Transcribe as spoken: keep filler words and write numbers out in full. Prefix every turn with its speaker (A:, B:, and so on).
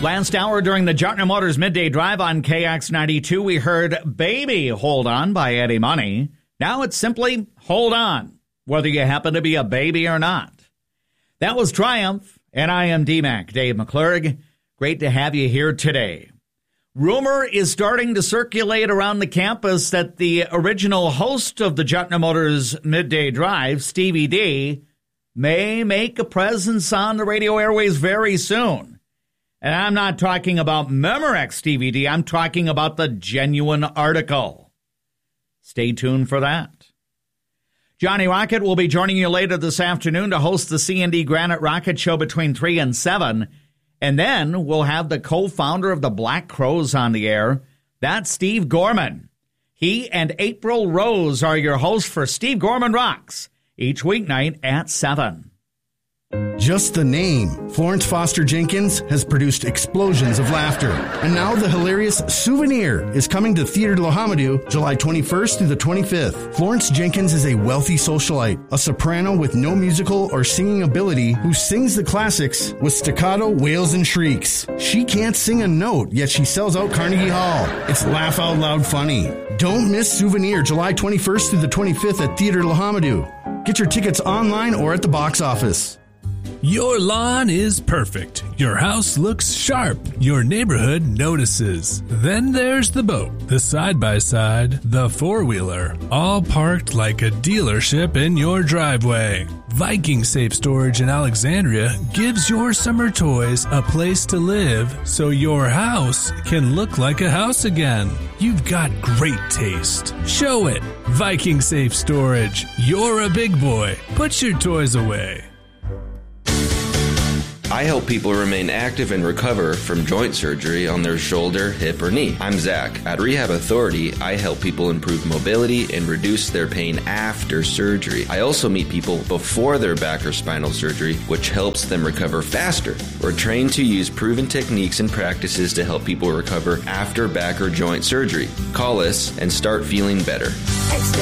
A: Last hour during the Jartner Motors Midday Drive on K X ninety-two, we heard Baby Hold On by Eddie Money. Now it's simply Hold On, whether you happen to be a baby or not. That was Triumph, and I am D-Mac, Dave McClurg. Great to have you here today. Rumor is starting to circulate around the campus that the original host of the Jartner Motors Midday Drive, Stevie D, may make a presence on the radio airways very soon. And I'm not talking about Memorex Stevie D. I'm talking about the genuine article. Stay tuned for that. Johnny Rocket will be joining you later this afternoon to host the C and D Granite Rocket Show between three and seven. And then we'll have the co-founder of the Black Crowes on the air. That's Steve Gorman. He and April Rose are your hosts for Steve Gorman Rocks each weeknight at seven.
B: Just the name, Florence Foster Jenkins, has produced explosions of laughter. And now the hilarious Souvenir is coming to Theatre de l'Hamidou July twenty-first through the twenty-fifth. Florence Jenkins is a wealthy socialite, a soprano with no musical or singing ability who sings the classics with staccato wails and shrieks. She can't sing a note, yet she sells out Carnegie Hall. It's laugh out loud funny. Don't miss Souvenir July twenty-first through the twenty-fifth at Theatre de l'Hamidou. Get your tickets online or at the box office.
C: Your lawn is perfect. Your house looks sharp. Your neighborhood notices. Then there's the boat, the side-by-side, the four-wheeler, all parked like a dealership in your driveway. Viking Safe Storage in Alexandria gives your summer toys a place to live so your house can look like a house again. You've got great taste. Show it. Viking Safe Storage. You're a big boy. Put your toys away.
D: I help people remain active and recover from joint surgery on their shoulder, hip, or knee. I'm Zach. At Rehab Authority, I help people improve mobility and reduce their pain after surgery. I also meet people before their back or spinal surgery, which helps them recover faster. We're trained to use proven techniques and practices to help people recover after back or joint surgery. Call us and start feeling better.